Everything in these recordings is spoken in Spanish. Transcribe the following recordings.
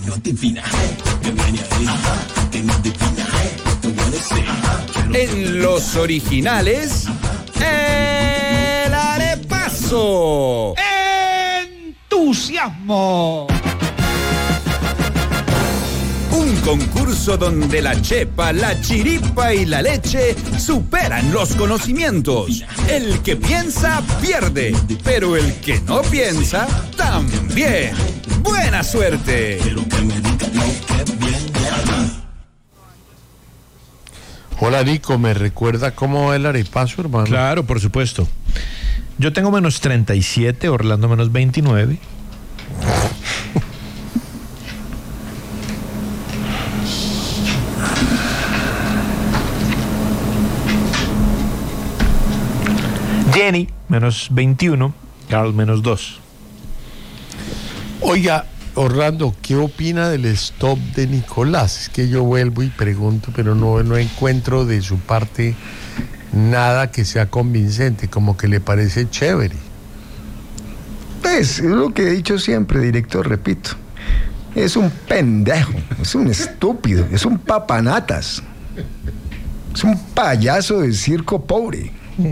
En los originales, el arepaso. ¡Entusiasmo! Un concurso donde la chepa, la chiripa y la leche superan los conocimientos. El que piensa, pierde, pero el que no piensa, también. ¡Buena suerte! Hola, Nico, ¿me recuerda cómo va el arepaso, hermano? Claro, por supuesto. Yo tengo menos 37, Orlando menos 29. Jenny, menos 21, Carl, menos 2. Oiga, Orlando, ¿qué opina del stop de Nicolás? Es que yo vuelvo y pregunto, pero no encuentro de su parte nada que sea convincente, como que le parece chévere. Pues, es lo que he dicho siempre, director, repito. Es un pendejo, es un estúpido, es un papanatas. Es un payaso de circo pobre.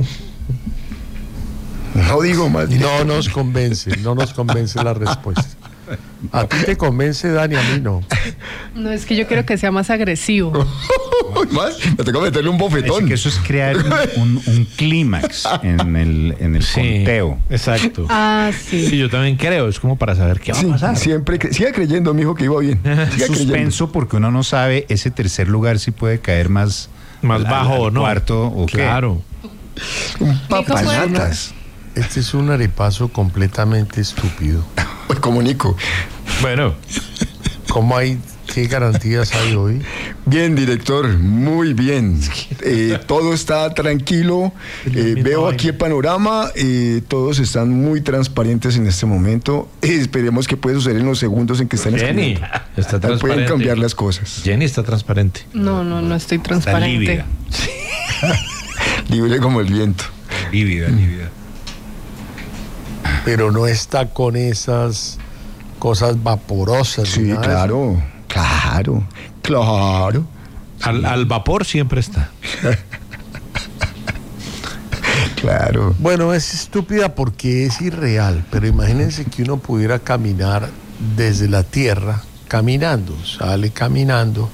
No digo más. No nos convence la respuesta. A ti te convence, Dani, a mí no. No, es que yo quiero que sea más agresivo. ¿Más? Me tengo que meterle un bofetón. Es que eso es crear un clímax en el conteo. Exacto. Ah, sí. Sí, yo también creo, es como para saber qué va a pasar. Siempre siga creyendo, mijo, que iba bien. Siga Suspenso creyendo. porque uno no sabe ese tercer lugar si puede caer más bajo o no. Cuarto o claro. Un papanatas. Este es un arepaso completamente estúpido. Como Nico. Bueno. ¿Cómo hay? ¿Qué garantías hay hoy? Bien, director, muy bien. Todo está tranquilo. Veo aquí el panorama. Todos están muy transparentes en este momento. Esperemos que pueda suceder en los segundos en que están Jenny escribiendo. está transparente. Pueden cambiar las cosas. Jenny está transparente. No estoy transparente. Libre como el viento. Lívida. Pero no está con esas cosas vaporosas. Sí, claro. Al vapor siempre está. Claro. Bueno, es estúpida porque es irreal, pero imagínense que uno pudiera caminar desde la Tierra, caminando, sale caminando,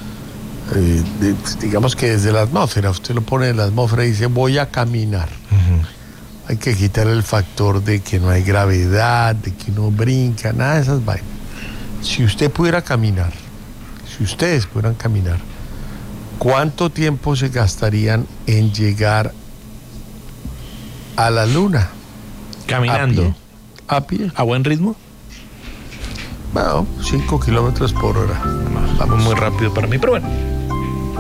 digamos que desde la atmósfera, usted lo pone en la atmósfera y dice, voy a caminar. Hay que quitar el factor de que no hay gravedad, de que uno brinca, nada de esas vainas. Si usted pudiera caminar, si ustedes pudieran caminar, ¿cuánto tiempo se gastarían en llegar a la Luna? Caminando. ¿A pie? ¿A buen ritmo? Bueno, 5 kilómetros por hora. Vamos muy rápido para mí, pero bueno.